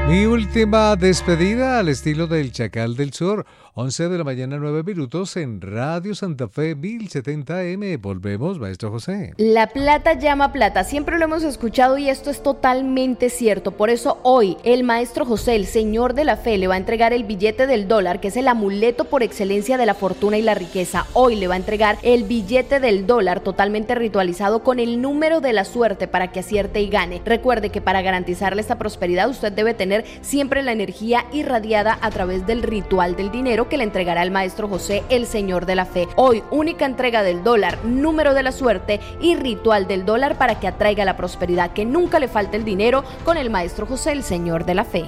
Mi última despedida al estilo del Chacal del Sur. 11 de la mañana, 9 minutos en Radio Santa Fe 1070M. Volvemos, maestro José. La plata llama plata, siempre lo hemos escuchado y esto es totalmente cierto. Por eso hoy el maestro José, el señor de la fe, le va a entregar el billete del dólar, que es el amuleto por excelencia de la fortuna y la riqueza. Hoy le va a entregar el billete del dólar totalmente ritualizado con el número de la suerte para que acierte y gane. Recuerde que para garantizarle esta prosperidad usted debe tener siempre la energía irradiada a través del ritual del dinero que le entregará el maestro José, el señor de la fe. Hoy, única entrega del dólar, número de la suerte y ritual del dólar para que atraiga la prosperidad, que nunca le falte el dinero con el maestro José, el señor de la fe.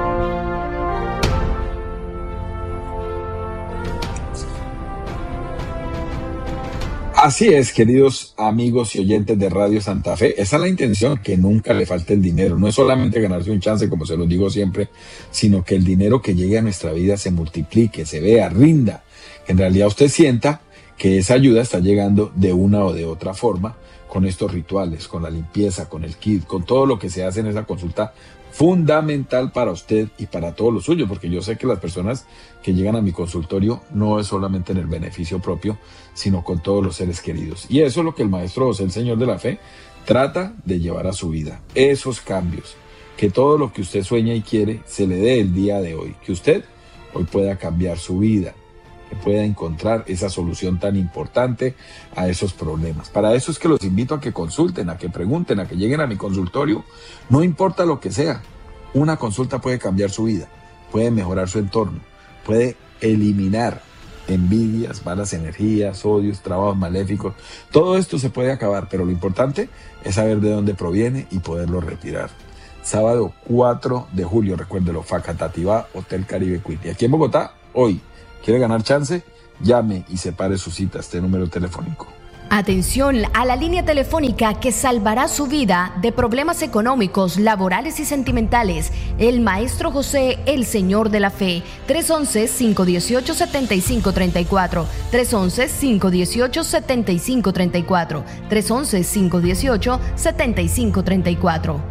Así es, queridos amigos y oyentes de Radio Santa Fe, esa es la intención, que nunca le falte el dinero. No es solamente ganarse un chance, como se los digo siempre, sino que el dinero que llegue a nuestra vida se multiplique, se vea, rinda. Que en realidad usted sienta que esa ayuda está llegando de una o de otra forma con estos rituales, con la limpieza, con el kit, con todo lo que se hace en esa consulta fundamental para usted y para todos los suyos, porque yo sé que las personas que llegan a mi consultorio no es solamente en el beneficio propio, sino con todos los seres queridos. Y eso es lo que el maestro José, el señor de la fe, trata de llevar a su vida. Esos cambios, que todo lo que usted sueña y quiere se le dé el día de hoy, que usted hoy pueda cambiar su vida, que pueda encontrar esa solución tan importante a esos problemas. Para eso es que los invito a que consulten, a que pregunten, a que lleguen a mi consultorio. No importa lo que sea, una consulta puede cambiar su vida, puede mejorar su entorno, puede eliminar envidias, malas energías, odios, trabajos maléficos. Todo esto se puede acabar, pero lo importante es saber de dónde proviene y poderlo retirar. Sábado 4 de julio, recuérdelo, Facatativá, Hotel Caribe Queen. Y aquí en Bogotá, hoy, ¿quiere ganar chance? Llame y separe su cita a este número telefónico. Atención a la línea telefónica que salvará su vida de problemas económicos, laborales y sentimentales. El maestro José, el señor de la fe. 311-518-7534. 311-518-7534. 311-518-7534.